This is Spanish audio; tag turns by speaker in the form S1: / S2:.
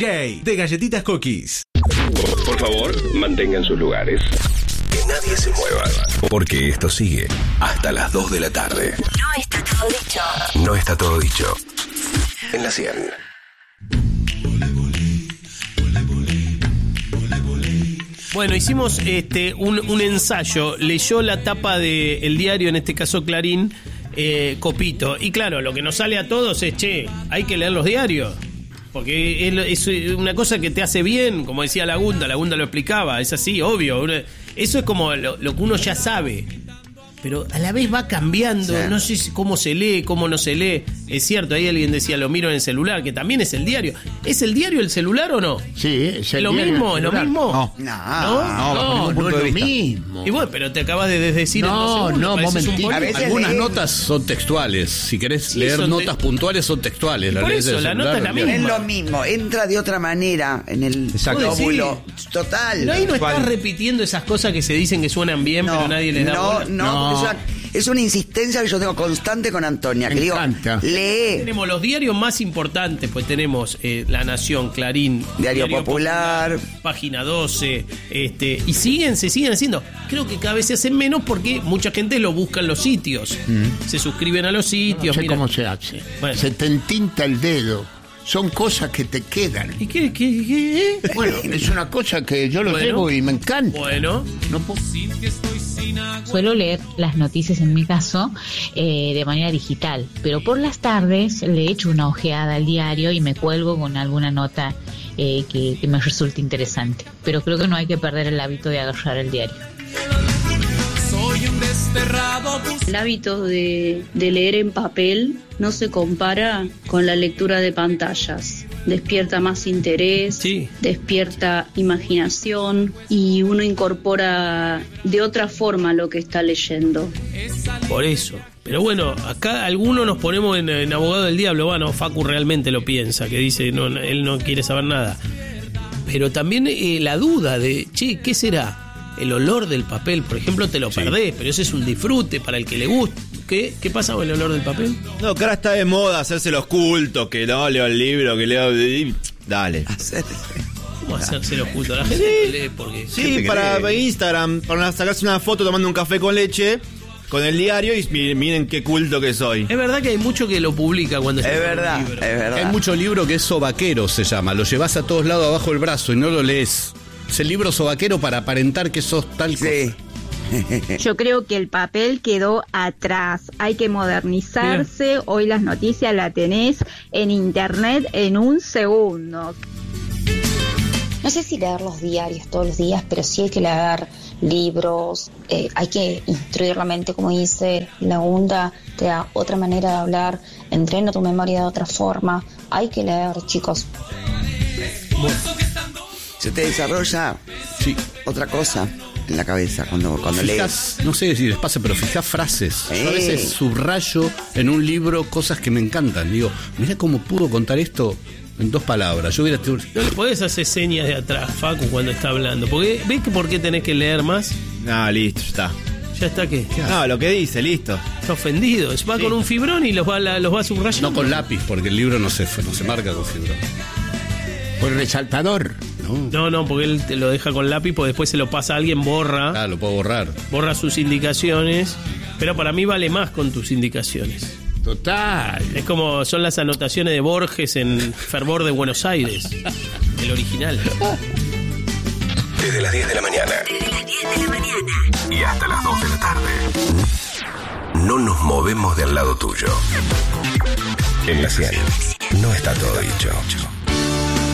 S1: DJ de Galletitas Cookies.
S2: Por favor, mantengan sus lugares. Que nadie se mueva, porque esto sigue hasta las 2 de la tarde.
S3: No está todo dicho.
S2: No está todo dicho. En la 100.
S4: Bueno, hicimos un ensayo. Leyó la tapa del diario, en este caso Clarín, Copito. Y claro, lo que nos sale a todos es, hay que leer los diarios. Porque es una cosa que te hace bien, como decía Lagunda lo explicaba, es así, obvio. Eso es como lo que uno ya sabe. Pero a la vez va cambiando, sí. No sé cómo se lee, cómo no se lee. Es cierto, ahí alguien decía, lo miro en el celular, que también es el diario. ¿Es el diario el celular o no?
S5: Sí, es el
S4: ¿Lo
S5: diario
S4: mismo?
S5: el
S4: ¿Lo
S5: celular.
S4: mismo?
S5: No, es lo mismo.
S4: Y bueno, pero te acabas de decir
S5: No, momentito.
S6: A veces
S7: algunas notas son textuales. Si querés leer notas puntuales, son textuales.
S4: Por eso, la nota es la misma.
S6: Es lo mismo, entra de otra manera en el lóbulo. Total.
S4: Pero ahí no estás repitiendo esas cosas que se dicen que suenan bien, pero nadie les da bola.
S6: No. Es una insistencia que yo tengo constante con Antonia. Que digo, lee.
S4: Tenemos los diarios más importantes, pues tenemos La Nación, Clarín,
S6: Diario Popular,
S4: Página 12, y se siguen haciendo. Creo que cada vez se hacen menos porque mucha gente lo busca en los sitios. Se suscriben a los sitios.
S5: No sé cómo se hace. Bueno. Se te entinta el dedo. Son cosas que te quedan.
S4: ¿Y qué?
S5: Bueno, es una cosa que yo lo llevo y me encanta.
S4: Bueno.
S5: No puedo.
S8: Suelo leer las noticias, en mi caso, de manera digital, pero por las tardes le echo una ojeada al diario y me cuelgo con alguna nota que me resulte interesante. Pero creo que no hay que perder el hábito de agarrar el diario.
S9: El hábito de leer en papel no se compara con la lectura de pantallas. Despierta más interés, despierta imaginación y uno incorpora de otra forma lo que está leyendo.
S4: Por eso. Pero bueno, acá algunos nos ponemos en abogado del diablo. Bueno, Facu realmente lo piensa, que dice no, él no quiere saber nada. Pero también la duda de, ¿qué será? El olor del papel, por ejemplo, te lo perdés, pero ese es un disfrute para el que le gusta. ¿Qué pasa con el olor del papel?
S10: No, que ahora está de moda hacerse los cultos, que no leo el libro, que leo... Dale.
S4: ¿Cómo hacerse los cultos? La gente lee porque...
S10: Sí, para Instagram, para sacarse una foto tomando un café con leche, con el diario, y miren qué culto que soy.
S4: Es verdad que hay mucho que lo publica cuando
S6: es verdad.
S7: Hay mucho libro que es sobaquero, se llama. Lo llevas a todos lados abajo del brazo y no lo lees. Es el libro sobaquero para aparentar que sos tal cosa.
S11: Yo creo que el papel quedó atrás, hay que modernizarse. Hoy las noticias las tenés en internet en un segundo.
S12: No sé si leer los diarios todos los días, pero sí hay que leer libros, hay que instruir la mente, como dice Lagunda, te da otra manera de hablar, entrena tu memoria de otra forma, hay que leer, chicos.
S6: Se te desarrolla otra cosa en la cabeza cuando lees.
S7: No sé si les pasa, pero fijás frases. Yo a veces subrayo en un libro cosas que me encantan. Digo, mirá cómo pudo contar esto en 2 palabras. Yo hubiera...
S4: No le podés hacer señas de atrás, Facu, cuando está hablando. Porque ¿ves que por qué tenés que leer más?
S10: No, listo, ya está.
S4: ¿Ya está qué?
S10: No, lo que dice, listo.
S4: Está ofendido. Va con un fibrón y los va subrayando.
S7: No con lápiz, porque el libro no se marca con fibrón.
S5: Por resaltador.
S4: No, porque él te lo deja con lápiz, porque después se lo pasa a alguien, borra.
S7: Lo puedo borrar.
S4: Borra sus indicaciones. Pero para mí vale más con tus indicaciones.
S5: Total.
S4: Es como son las anotaciones de Borges en Fervor de Buenos Aires. El original.
S2: Desde las 10 de la mañana. Y hasta las 2 de la tarde. No nos movemos del lado tuyo. En la 100. No está todo dicho.